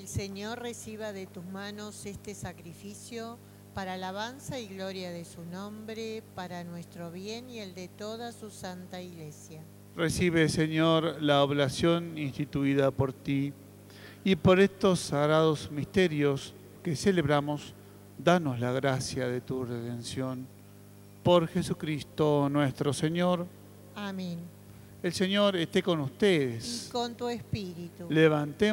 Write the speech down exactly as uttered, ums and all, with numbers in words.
Señor reciba de tus manos este sacrificio para alabanza y gloria de su nombre, para nuestro bien y el de toda su santa Iglesia. Recibe, Señor, la oblación instituida por ti, y por estos sagrados misterios que celebramos, danos la gracia de tu redención. Por Jesucristo nuestro Señor. Amén. El Señor esté con ustedes. Y con tu espíritu. Levantemos